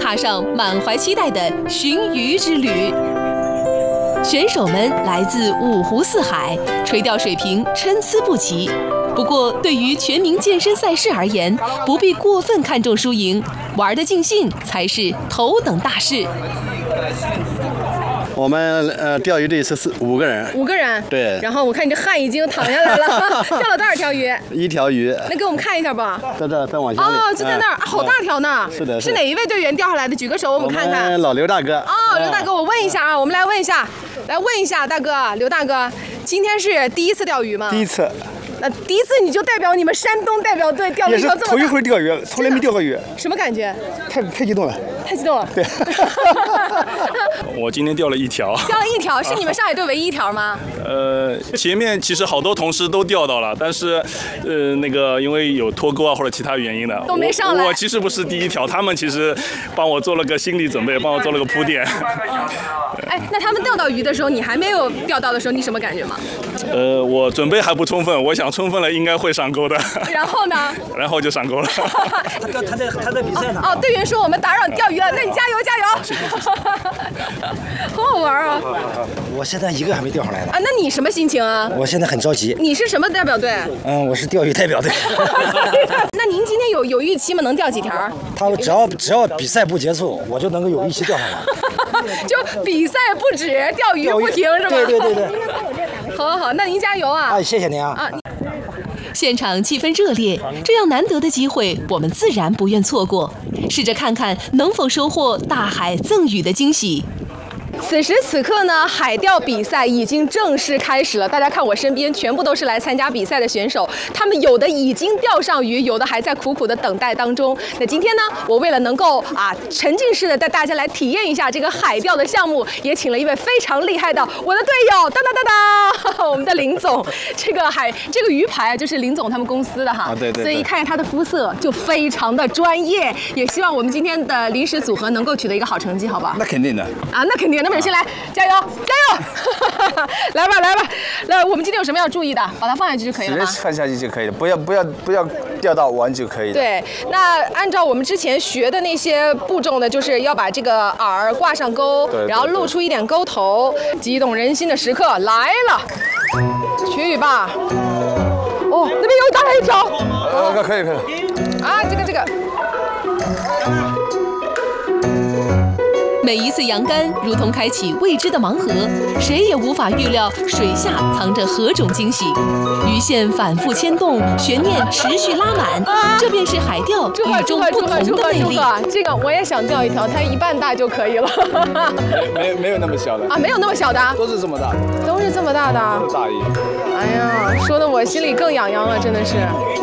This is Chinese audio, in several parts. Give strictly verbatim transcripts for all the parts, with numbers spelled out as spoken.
踏上满怀期待的寻鱼之旅。选手们来自五湖四海，垂钓水平参差不齐。不过，对于全民健身赛事而言，不必过分看重输赢，玩得尽兴才是头等大事。 我们呃钓鱼队是四五个人， 五个人。 对。 然后我看你这汗已经淌下来了，钓了多少条鱼？ 一条鱼。 那给我们看一下吧。 在这，再往前。 哦，就在那儿，啊，好大条呢。 是的。 是哪一位队员钓下来的？举个手，我们看看。 我们老刘大哥。 哦，刘大哥，我问一下啊，我们来问一下，来问一下大哥，刘大哥，今天是第一次钓鱼吗？ 第一次。 那第一次你就代表你们山东代表队钓了一条这么大。 也是头一回钓鱼，从来没钓过鱼。 什么感觉？ 太太激动了。 太激动了。 对。 我今天钓了一条。 钓了一条，是你们上海队唯一一条吗？ 呃，前面其实好多同事都钓到了，但是，呃，那个因为有脱钩啊或者其他原因的， 都没上来。 我, 我其实不是第一条，他们其实帮我做了个心理准备，帮我做了个铺垫。 哎，那他们钓到鱼的时候，你还没有钓到的时候，你什么感觉吗？ 呃，我准备还不充分，我想充分了应该会上钩的。 然后呢？ 然后就上钩了。 他他在他在比赛呢。 哦，队员说我们打扰钓鱼了，那你加油加油！ 谢谢谢谢。 好好玩啊！ 我现在一个还没钓上来呢。 啊，那你什么心情啊？ 我现在很着急。 你是什么代表队？ 嗯，我是钓鱼代表队。 那您今天有有预期吗？能钓几条？ 他只要只要比赛不结束，我就能够有预期钓上来。 就比赛不止，钓鱼不停是吧？ 对对对对。 好好好，那您加油啊！ 啊，谢谢您啊！ 啊。 现场气氛热烈，这样难得的机会，我们自然不愿错过。试着看看能否收获大海赠予的惊喜。 此时此刻呢，海钓比赛已经正式开始了。大家看我身边，全部都是来参加比赛的选手，他们有的已经钓上鱼，有的还在苦苦的等待当中。那今天呢，我为了能够啊沉浸式的带大家来体验一下这个海钓的项目，也请了一位非常厉害的我的队友，当当当当，我们的林总。这个海这个鱼排就是林总他们公司的哈， 啊对对对。 所以一看见他的肤色就非常的专业，也希望我们今天的临时组合能够取得一个好成绩，好不好？ 那肯定的。 啊，那肯定。那么先来，加油，加油！来吧，来吧，来，我们今天有什么要注意的？把它放下去就可以了吗？ 直接放下去就可以了，不要不要不要钓到完就可以了。 对，那按照我们之前学的那些步骤呢，就是要把这个饵挂上钩， 对对对， 然后露出一点钩头，激动人心的时刻来了，去吧！哦，那边又打了一条。 呃，可以可以。 啊，这个这个。 每一次扬竿，如同开启未知的盲盒，谁也无法预料水下藏着何种惊喜。鱼线反复牵动，悬念持续拉满，啊、这便是海钓与众不同的魅力。 这个我也想钓一条，它一半大就可以了。 没没有那么小的啊，没有那么小的， 都是这么大的， 都是这么大的， 都是大鱼。 哎呀，说的我心里更痒痒了，真的是。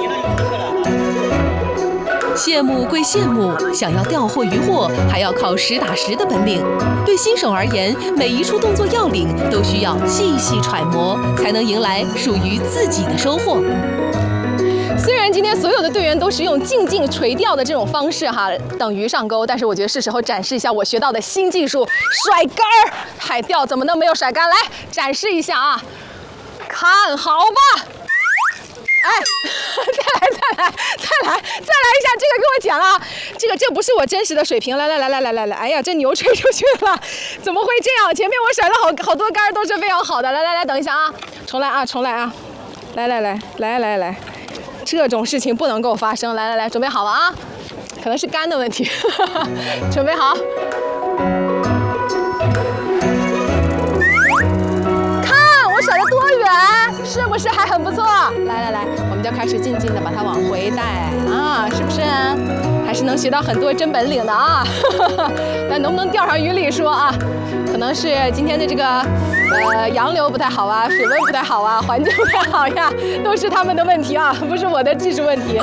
羡慕归羡慕，想要钓获渔获，还要靠实打实的本领。对新手而言，每一处动作要领都需要细细揣摩，才能迎来属于自己的收获。 虽然今天所有的队员都是用静静垂钓的这种方式哈，等鱼上钩，但是我觉得是时候展示一下我学到的新技术——甩竿儿。海钓怎么能没有甩竿？来展示一下啊！看好吧。哎，再来，再来，再来，再来一下！这个给我讲啊，这个这不是我真实的水平。来来来来来来来，哎呀，这牛吹出去了，怎么会这样？前面我甩了好好多竿都是非常好的。来来来，等一下啊，重来啊，重来啊！来来来来来来，这种事情不能够发生。来来来，准备好了啊，可能是竿的问题，准备好。甩得多远？是不是还很不错？来来来，我们就开始静静的把它往回带啊，是不是？还是能学到很多真本领的啊！但能不能钓上鱼里说啊？可能是今天的这个呃洋流不太好啊，水温不太好啊，环境不太好呀，都是他们的问题啊，不是我的技术问题。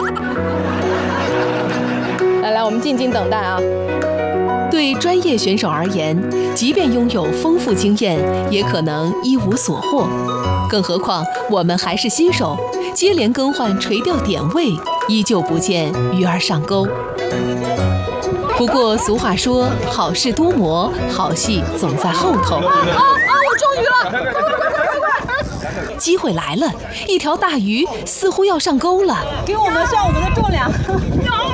来来，我们静静等待啊。 对专业选手而言，即便拥有丰富经验，也可能一无所获。更何况我们还是新手，接连更换垂钓点位，依旧不见鱼儿上钩。不过俗话说，好事多磨，好戏总在后头。 啊啊！我中鱼了！快快快快快！ 机会来了，一条大鱼似乎要上钩了。 给我们算我们的重量。